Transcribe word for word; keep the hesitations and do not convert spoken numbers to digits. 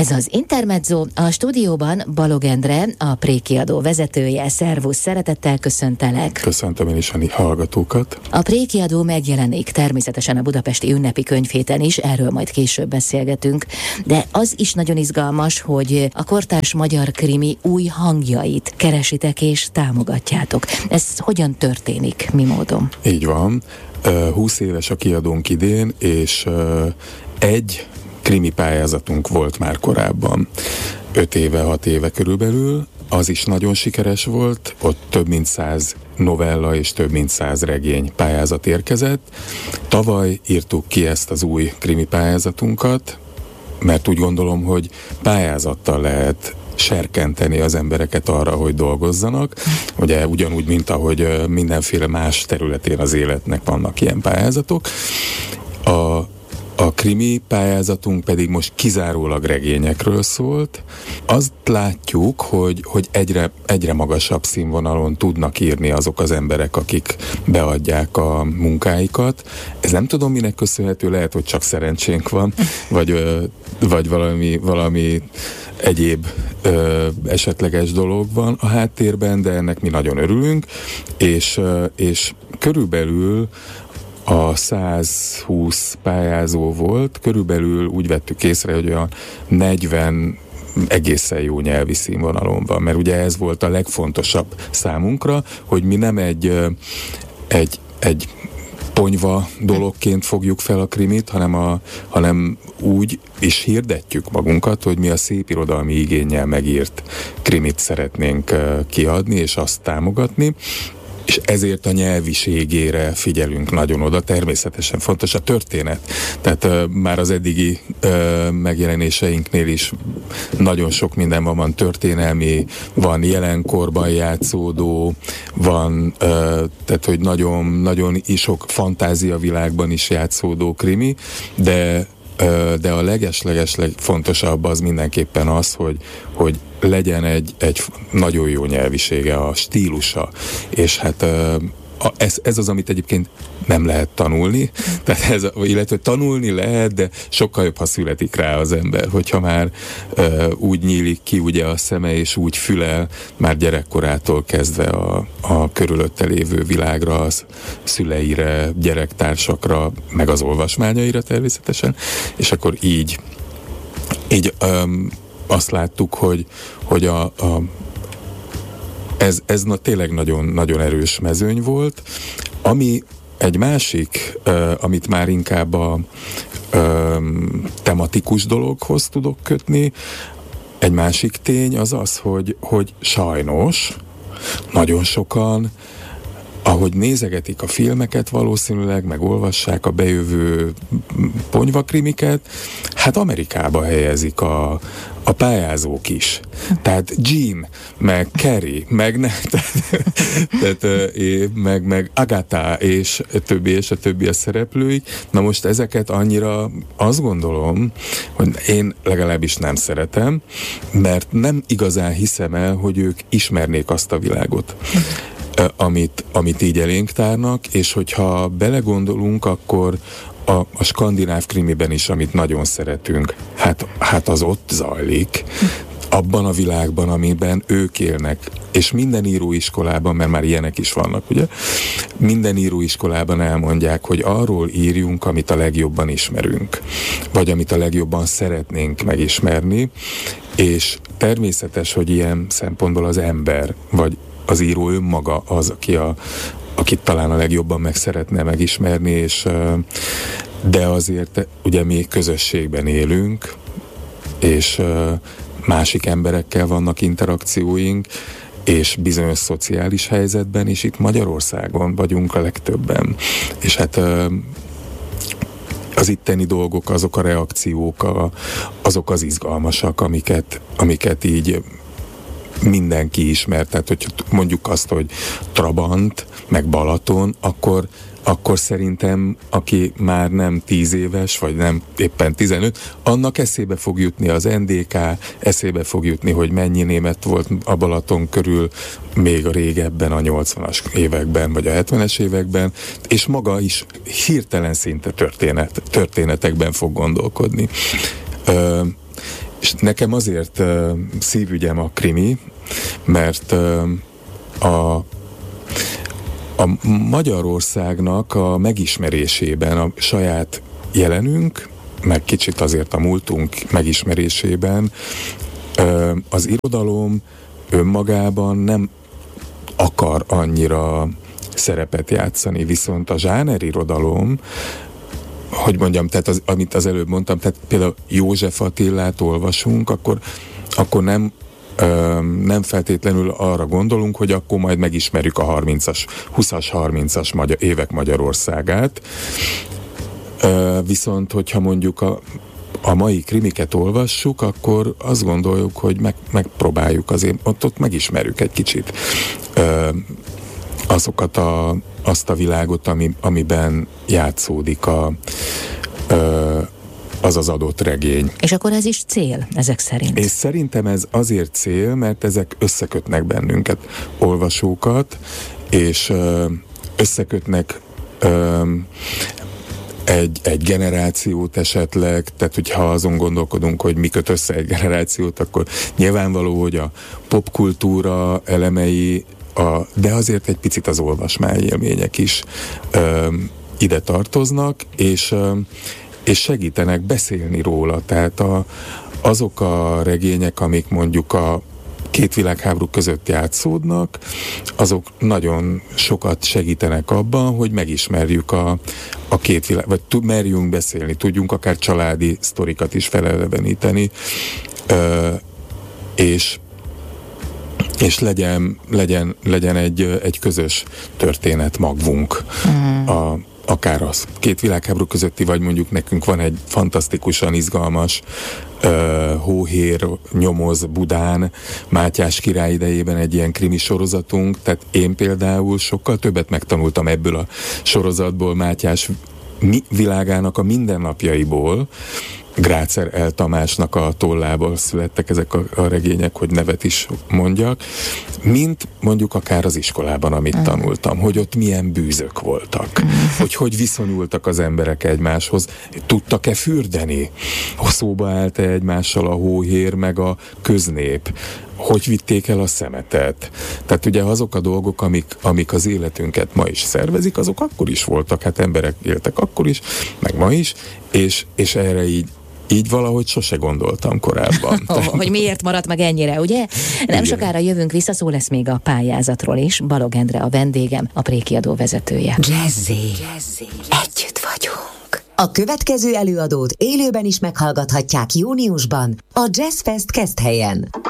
Ez az Intermezzo, a stúdióban Balog Endre, a Prékiadó vezetője. Szervusz, szeretettel köszöntelek. Köszöntöm én is a hallgatókat. A Prékiadó megjelenik természetesen a budapesti ünnepi könyvhéten is, erről majd később beszélgetünk, de az is nagyon izgalmas, hogy a kortárs magyar krimi új hangjait keresitek és támogatjátok. Ez hogyan történik, mi módon? Így van. húsz éves a kiadónk idén, és egy krimi pályázatunk volt már korábban. öt éve, hat éve körülbelül. Az is nagyon sikeres volt, ott több mint száz novella és több mint száz regény pályázat érkezett. Tavaly írtuk ki ezt az új krimi pályázatunkat, mert úgy gondolom, hogy pályázattal lehet serkenteni az embereket arra, hogy dolgozzanak. Ugye ugyanúgy, mint ahogy mindenféle más területén az életnek vannak ilyen pályázatok. A A krimi pályázatunk pedig most kizárólag regényekről szólt. Azt látjuk, hogy, hogy egyre, egyre magasabb színvonalon tudnak írni azok az emberek, akik beadják a munkáikat. Ez nem tudom, minek köszönhető, lehet, hogy csak szerencsénk van, vagy, vagy valami, valami egyéb ö, esetleges dolog van a háttérben, de ennek mi nagyon örülünk, és, és körülbelül a száz húsz pályázó volt, körülbelül úgy vettük észre, hogy a negyven egészen jó nyelvi színvonalon van, mert ugye ez volt a legfontosabb számunkra, hogy mi nem egy, egy, egy ponyva dologként fogjuk fel a krimit, hanem, a, hanem úgy is hirdetjük magunkat, hogy mi a szépirodalmi igénnyel megírt krimit szeretnénk kiadni, és azt támogatni, és ezért a nyelviségére figyelünk nagyon oda. Természetesen fontos a történet. Tehát uh, már az eddigi uh, megjelenéseinknél is nagyon sok minden van, van történelmi, van jelenkorban játszódó, van, uh, tehát hogy nagyon, nagyon sok fantáziavilágban is játszódó krimi, de de a leges-leges legfontosabb az mindenképpen az, hogy, hogy legyen egy, egy nagyon jó nyelvisége, a stílusa, és hát a, ez, ez az, amit egyébként nem lehet tanulni, tehát ez, illetve tanulni lehet, de sokkal jobb, ha születik rá az ember, hogyha már uh, úgy nyílik ki ugye a szeme, és úgy fülel már gyerekkorától kezdve a, a körülötte lévő világra, a szüleire, gyerektársakra, meg az olvasmányaira természetesen, és akkor így, így um, azt láttuk, hogy, hogy a, a Ez, ez na, tényleg nagyon, nagyon erős mezőny volt. Ami egy másik, uh, amit már inkább a uh, tematikus dologhoz tudok kötni, egy másik tény az az, hogy, hogy sajnos nagyon sokan, ahogy nézegetik a filmeket valószínűleg, meg olvassák a bejövő ponyvakrimiket, hát Amerikába helyezik a, a pályázók is. Tehát Jean, meg Carrie, meg, ne, tehát, tehát, meg, meg Agatha, és a többi, és a többi a szereplőik. Na most ezeket annyira azt gondolom, hogy én legalábbis nem szeretem, mert nem igazán hiszem el, hogy ők ismernék azt a világot, amit, amit így elénk tárnak, és hogyha belegondolunk, akkor a, a skandináv krimiben is, amit nagyon szeretünk, hát, hát az ott zajlik, abban a világban, amiben ők élnek, és minden íróiskolában, mert már ilyenek is vannak, ugye? Minden íróiskolában elmondják, hogy arról írjunk, amit a legjobban ismerünk, vagy amit a legjobban szeretnénk megismerni, és természetes, hogy ilyen szempontból az ember, vagy az író önmaga az, aki a, akit talán a legjobban meg szeretne megismerni, és, de azért ugye mi közösségben élünk, és másik emberekkel vannak interakcióink, és bizonyos szociális helyzetben is itt Magyarországon vagyunk a legtöbben. És hát az itteni dolgok, azok a reakciók, a, azok az izgalmasak, amiket, amiket így mindenki ismer. Tehát, hogy mondjuk azt, hogy Trabant, meg Balaton, akkor akkor szerintem, aki már nem tíz éves, vagy nem éppen tizenöt, annak eszébe fog jutni az en dé ká, eszébe fog jutni, hogy mennyi német volt a Balaton körül még a régebben, a nyolcvanas években, vagy a hetvenes években, és maga is hirtelen szinte történet, történetekben fog gondolkodni. Ö, És nekem azért uh, szívügyem a krimi, mert uh, a, a Magyarországnak a megismerésében, a saját jelenünk, meg kicsit azért a múltunk megismerésében uh, az irodalom önmagában nem akar annyira szerepet játszani, viszont a zsánerirodalom, hogy mondjam, tehát az, amit az előbb mondtam, tehát például József Attilát olvasunk, akkor, akkor nem, ö, nem feltétlenül arra gondolunk, hogy akkor majd megismerjük a harmincas, huszas, harmincas magyar, évek Magyarországát. Ö, viszont, hogyha mondjuk a, a mai krimiket olvassuk, akkor azt gondoljuk, hogy meg, megpróbáljuk azért, ott, ott megismerjük egy kicsit ö, azokat a, azt a világot, ami, amiben játszódik a, ö, az az adott regény. És akkor ez is cél, ezek szerint? És szerintem ez azért cél, mert ezek összekötnek bennünket, olvasókat, és ö, összekötnek ö, egy, egy generációt esetleg, tehát hogyha azon gondolkodunk, hogy mi köt össze egy generációt, akkor nyilvánvaló, hogy a popkultúra elemei, a, de azért egy picit az olvasmányélmények is ö, ide tartoznak, és, ö, és segítenek beszélni róla. Tehát a, azok a regények, amik mondjuk a két világháború között játszódnak, azok nagyon sokat segítenek abban, hogy megismerjük a, a két világ, vagy tud, merjünk beszélni, tudjunk akár családi sztorikat is feleleveníteni, ö, és és legyen, legyen, legyen egy, egy közös történet magvunk. Mm. A, akár az két világháború közötti, vagy mondjuk nekünk van egy fantasztikusan izgalmas uh, hóhér nyomoz Budán, Mátyás király idejében egy ilyen krimi sorozatunk, tehát én például sokkal többet megtanultam ebből a sorozatból, Mátyás mi, világának a mindennapjaiból. Grácer L. Tamásnak a tollából születtek ezek a, a regények, hogy nevet is mondjak, mint mondjuk akár az iskolában, amit uh. tanultam, hogy ott milyen bűzök voltak, uh. hogy hogy viszonyultak az emberek egymáshoz, tudtak-e fürdeni, szóba állt-e egymással a hóhér meg a köznép, hogy vitték el a szemetet. Tehát ugye azok a dolgok, amik, amik az életünket ma is szervezik, azok akkor is voltak, hát emberek éltek akkor is, meg ma is, és, és erre így Így valahogy sose gondoltam korábban. Oh, hogy miért maradt meg ennyire, ugye? Nem igen. Sokára jövünk vissza, szó lesz még a pályázatról is. Balog Endre a vendégem, a Prékiadó vezetője. Jazzy. Jazzy. Együtt vagyunk. A következő előadót élőben is meghallgathatják júniusban a Jazzfest Keszthelyen.